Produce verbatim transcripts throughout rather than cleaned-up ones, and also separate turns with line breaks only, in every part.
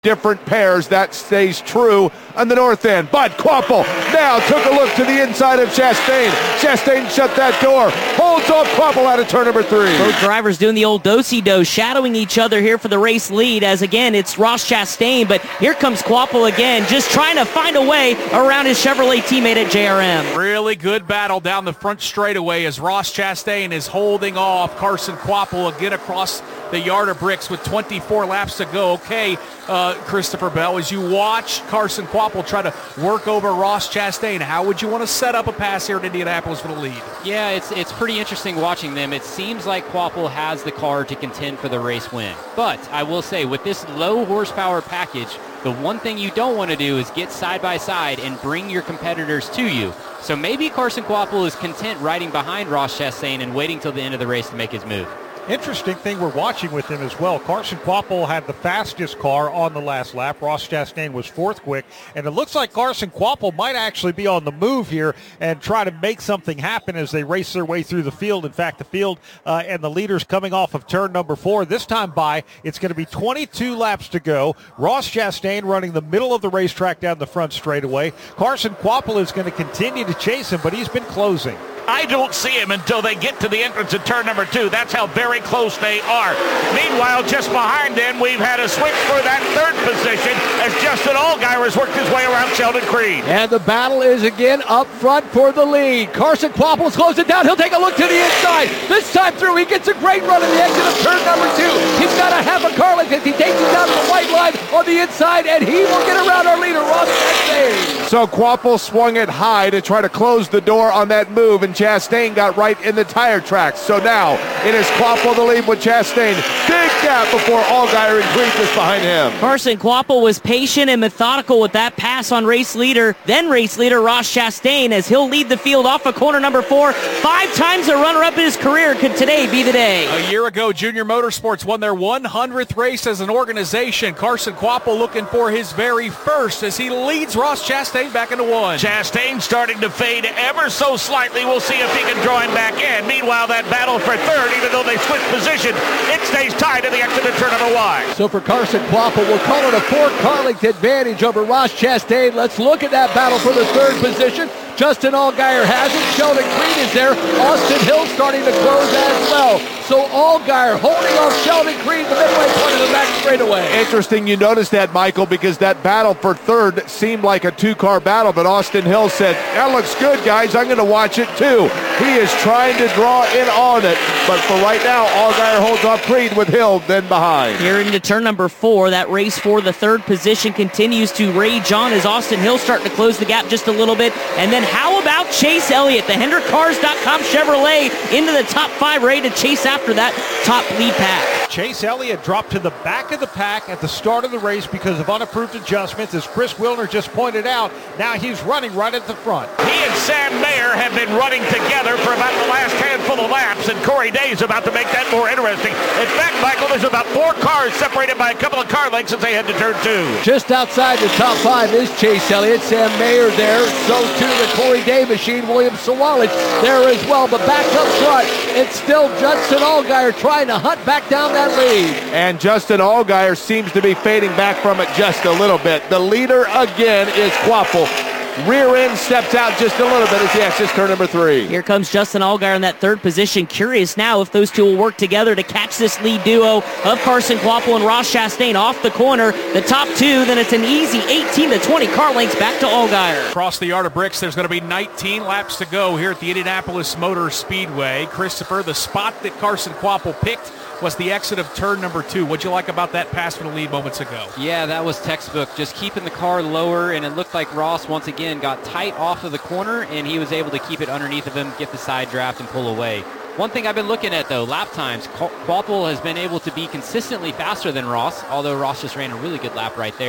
different pairs. That stays true on the north end. But Kvapil now took a look to the inside of Chastain. Chastain shut that door. Holds off Kvapil out of turn number three.
Both drivers doing the old do-si-do, shadowing each other here for the race lead, as again, it's Ross Chastain, but here comes Kvapil again, just trying to find a way around his Chevrolet teammate at J R M.
Really good battle down the front straightaway as Ross Chastain is holding off Carson Kvapil again across the yard of bricks with twenty-four laps to go. Okay, uh, Christopher Bell, as you watch Carson Kvapil try to work over Ross Chastain, how would you want to set up a pass here at Indianapolis for the lead?
Yeah, it's it's pretty interesting watching them. It seems like Kvapil has the car to contend for the race win. But I will say, with this low horsepower package, the one thing you don't want to do is get side by side and bring your competitors to you. So maybe Carson Kvapil is content riding behind Ross Chastain and waiting till the end of the race to make his move.
Interesting thing we're watching with him as well. Carson Kvapil had the fastest car on the last lap. Ross Chastain was fourth quick. And it looks like Carson Kvapil might actually be on the move here and try to make something happen as they race their way through the field. In fact, the field uh, and the leaders coming off of turn number four. This time by, it's going to be twenty-two laps to go. Ross Chastain running the middle of the racetrack down the front straightaway. Carson Kvapil is going to continue to chase him, but he's been closing.
I don't see him until they get to the entrance of turn number two. That's how very close they are. Meanwhile, just behind them, we've had a switch for that third position as Justin Allgaier has worked his way around Sheldon Creed.
And the battle is again up front for the lead. Carson Kvapil slows it down. He'll take a look to the inside. This time through, he gets a great run in the exit of turn number two. He's got a half a car length as he takes it down to the white line on the inside, and he will get around our leader, Ross Chastain.
So Kvapil swung it high to try to close the door on that move, and Chastain got right in the tire tracks. So now it is Kvapil the lead with Chastain. Big gap before Allgaier and Creed is behind him.
Carson Kvapil was patient and methodical with that pass on race leader, then race leader Ross Chastain, as he'll lead the field off of corner number four. Five times a runner-up in his career. Could today be the day?
A year ago, Junior Motorsports won their one hundredth race as an organization. Carson Kvapil looking for his very first as he leads Ross Chastain back into one.
Chastain starting to fade ever so slightly. We'll see if he can draw him back in. Meanwhile, that battle for third, even though they switch position, it stays tied at the exit of turn number one.
So for Carson Kvapil, we'll call it a four-car length advantage over Ross Chastain. Let's look at that battle for the third position. Justin Allgaier has it. Sheldon Creed is there. Austin Hill starting to close as well. So Allgaier holding off Sheldon Creed, the midway point of the back straightaway.
Interesting you noticed that, Michael, because that battle for third seemed like a two-car battle, but Austin Hill said, that looks good, guys. I'm going to watch it, too. He is trying to draw in on it, but for right now, Allgaier holds off Creed with Hill then behind.
Here into turn number four, that race for the third position continues to rage on as Austin Hill starting to close the gap just a little bit. And then how about Chase Elliott, the Hendrick Cars dot com Chevrolet, into the top five, ready to chase after that top lead pack.
Chase Elliott dropped to the back of the pack at the start of the race because of unapproved adjustments. As Chris Wilner just pointed out, now he's running right at the front.
He and Sam Mayer have been running together for about the last handful of laps, and Corey Day is about to make that more interesting. In fact, Michael, there's about four cars separated by a couple of car lengths as they head to turn two.
Just outside the top five is Chase Elliott. Sam Mayer there. So too the Corey Day machine. William Sawalich there as well. But back up front, it's still Justin Allgaier trying to hunt back down that lead.
And Justin Allgaier seems to be fading back from it just a little bit. The leader again is Kvapil. Rear end steps out just a little bit as he exits turn number three.
Here comes Justin Allgaier in that third position. Curious now if those two will work together to catch this lead duo of Carson Kvapil and Ross Chastain off the corner. The top two, then it's an easy eighteen to twenty car lengths back to Allgaier.
Across the yard of bricks, there's going to be nineteen laps to go here at the Indianapolis Motor Speedway. Christopher, the spot that Carson Kvapil picked was the exit of turn number two. What'd you like about that pass for the lead moments ago?
Yeah, that was textbook. Just keeping the car lower, and it looked like Ross once again got tight off of the corner, and he was able to keep it underneath of him, get the side draft, and pull away. One thing I've been looking at, though, lap times. Kvapil has been able to be consistently faster than Ross, although Ross just ran a really good lap right there.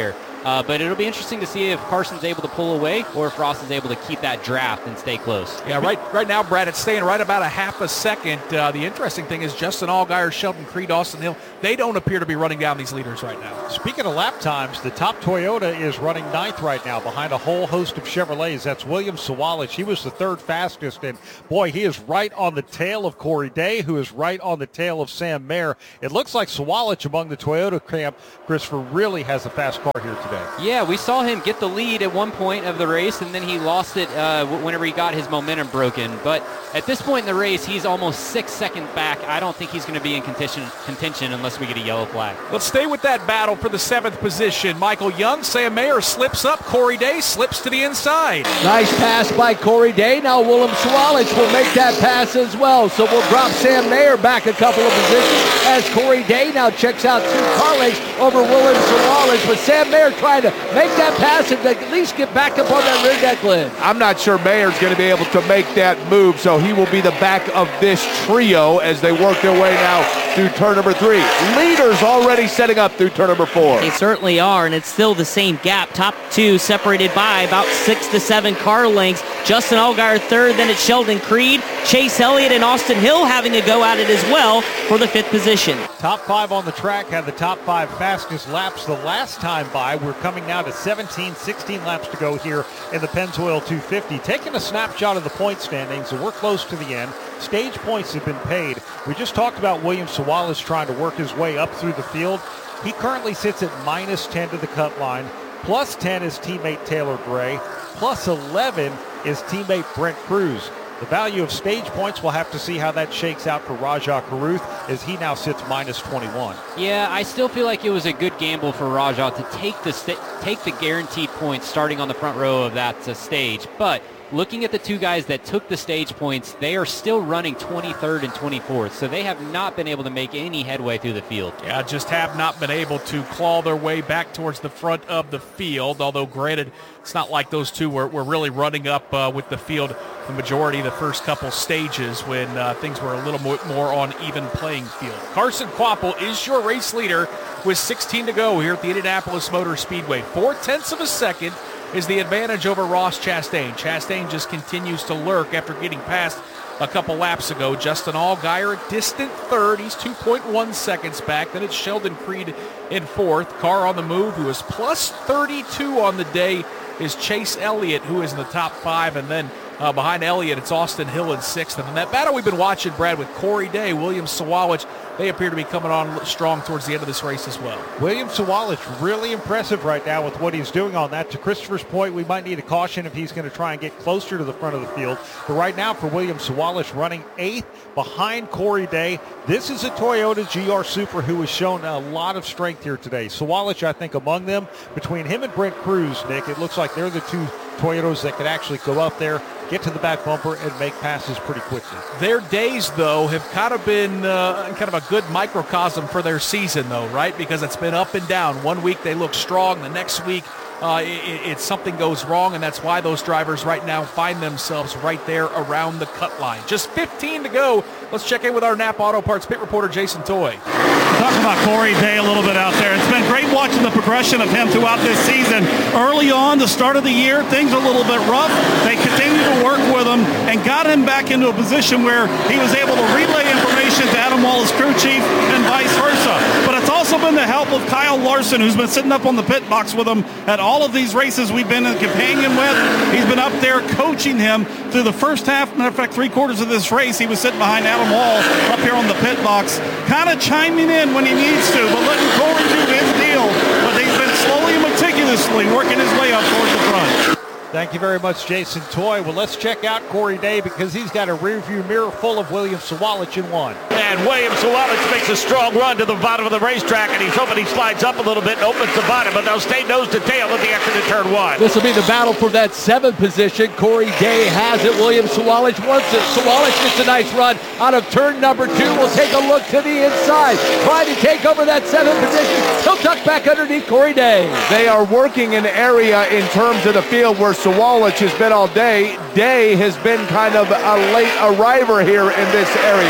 Uh, but it'll be interesting to see if Carson's able to pull away or if Ross is able to keep that draft and stay close.
Yeah, right right now, Brad, it's staying right about a half a second. Uh, the interesting thing is Justin Allgaier, Sheldon Creed, Austin Hill, they don't appear to be running down these leaders right now.
Speaking of lap times, the top Toyota is running ninth right now behind a whole host of Chevrolets. That's William Sawalich. He was the third fastest, and boy, he is right on the tail of Corey Day, who is right on the tail of Sam Mayer. It looks like Sawalich among the Toyota camp, Christopher, really has a fast car here today.
Yeah, we saw him get the lead at one point of the race, and then he lost it uh, whenever he got his momentum broken. But at this point in the race, he's almost six seconds back. I don't think he's going to be in contention, contention unless we get a yellow flag.
Let's stay with that battle for the seventh position. Michael Young, Sam Mayer slips up. Corey Day slips to the inside.
Nice pass by Corey Day. Now Willem Sawalich will make that pass as well. So we'll drop Sam Mayer back a couple of positions as Corey Day now checks out two car lengths over Willem Sawalich. But Sam Mayer trying to make that pass and at least get back up on that rear deck lid.
I'm not sure Mayer's going to be able to make that move, so he will be the back of this trio as they work their way now through turn number three. Leaders already setting up through turn number four.
They certainly are, and it's still the same gap. Top two separated by about six to seven car lengths. Justin Allgaier third, then it's Sheldon Creed. Chase Elliott and Austin Hill having a go at it as well for the fifth position.
Top five on the track had the top five fastest laps the last time by. We're coming now to seventeen, sixteen laps to go here in the Pennzoil two fifty. Taking a snapshot of the point standings, and we're close to the end. Stage points have been paid. We just talked about William Sawalich trying to work his way up through the field. He currently sits at minus ten to the cut line. Plus ten is teammate Taylor Gray. Plus eleven is teammate Brent Cruz. The value of stage points, we'll have to see how that shakes out for Rajah Caruth as he now sits minus twenty-one.
Yeah, I still feel like it was a good gamble for Rajah to take the st- take the guaranteed points starting on the front row of that uh, stage. But looking at the two guys that took the stage points, they are still running twenty-third and twenty-fourth, so they have not been able to make any headway through the field.
Yeah, just have not been able to claw their way back towards the front of the field, although granted, it's not like those two were, were really running up uh, with the field the majority of the first couple stages when uh, things were a little more, more on even playing field. Carson Kvapil is your race leader with sixteen to go here at the Indianapolis Motor Speedway. Four-tenths of a second is the advantage over Ross Chastain. Chastain just continues to lurk after getting past a couple laps ago. Justin Allgaier a distant third. He's two point one seconds back. Then it's Sheldon Creed in fourth. Car on the move, who is plus thirty-two on the day, is Chase Elliott, who is in the top five. And then uh, behind Elliott, it's Austin Hill in sixth. And in that battle we've been watching, Brad, with Corey Day, William Sawalich, they appear to be coming on strong towards the end of this race as well.
William Sawalich really impressive right now with what he's doing on that. To Christopher's point, we might need a caution if he's going to try and get closer to the front of the field. But right now for William Sawalich running eighth behind Corey Day. This is a Toyota G R Super who has shown a lot of strength here today. Sawalich, I think, among them. Between him and Brent Cruz, Nick, it looks like they're the two Toyotas that could actually go up there, get to the back bumper, and make passes pretty quickly.
Their days, though, have kind of been uh, kind of a good microcosm for their season, though, right? Because it's been up and down. One week they look strong. The next week uh, it, it, something goes wrong, and that's why those drivers right now find themselves right there around the cut line. Just fifteen to go. Let's check in with our Napa Auto Parts pit reporter, Jason Toy.
Talk about Corey Day a little bit out there. It's been great watching the progression of him throughout this season. Early on, the start of the year, things are a little bit rough. They continue to work with him and got him back into a position where he was able to relay information to Adam Wallace, crew chief, and vice versa. But it's also been the help of Kyle Larson, who's been sitting up on the pit box with him at all of these races we've been in companion with. He's been up there coaching him through the first half. Matter of fact, three quarters of this race, he was sitting behind Adam Wall up here on the pit box, kind of chiming in when he needs to, but letting Corey do his deal. But he's been slowly and meticulously working his way up towards the front.
Thank you very much, Jason Toy. Well, let's check out Corey Day because he's got a rearview mirror full of William Sawalich in one.
And William Sawalich makes a strong run to the bottom of the racetrack, and he's hoping he slides up a little bit and opens the bottom, but they'll stay nose to tail at the exit of turn one.
This will be the battle for that seventh position. Corey Day has it. William Sawalich wants it. Sawalich gets a nice run out of turn number two. We'll take a look to the inside. Trying to take over that seventh position. He'll tuck back underneath Corey Day.
They are working an area in terms of the field where Sawalich has been all day. Day has been kind of a late arriver here in this area.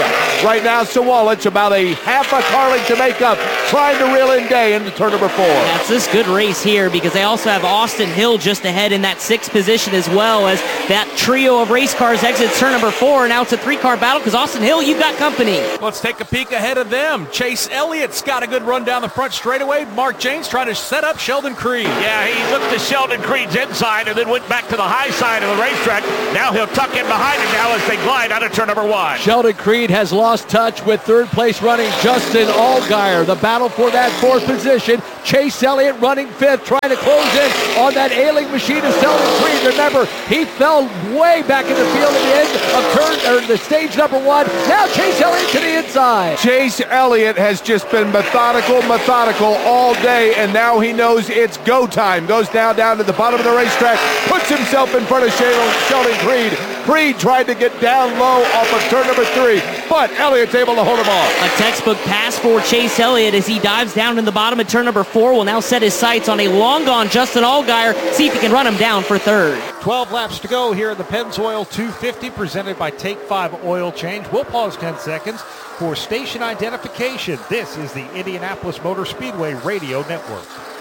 Right now, Sawalich about a half a car length to make up, trying to reel in Day into turn number four.
That's this good race here because they also have Austin Hill just ahead in that sixth position as well as that trio of race cars exits turn number four. Now it's a three-car battle because Austin Hill, you've got company.
Let's take a peek ahead of them. Chase Elliott's got a good run down the front straightaway. Mark James trying to set up Sheldon Creed.
Yeah, he looked to Sheldon Creed's inside and then went back to the high side of the racetrack. Now he'll tuck in behind him now as they glide out of turn number one.
Sheldon Creed has lost touch with third place running Justin Allgaier. The battle for that fourth position. Chase Elliott running fifth, trying to close in on that ailing machine of Sheldon Creed. Remember, he fell way back in the field at the end of turn or the stage number one. Now Chase Elliott to the inside.
Chase Elliott has just been methodical, methodical all day, and now he knows it's go time. Goes down, down to the bottom of the racetrack, puts himself in front of Sheldon Creed. Creed tried to get down low off of turn number three, but Elliott's able to hold him off.
A textbook pass for Chase Elliott as he dives down in the bottom of turn number four. Will now set his sights on a long gone Justin Allgaier, see if he can run him down for third.
twelve laps to go here in the Pennzoil two fifty presented by Take five Oil Change. We'll pause ten seconds for station identification. This is the Indianapolis Motor Speedway Radio Network.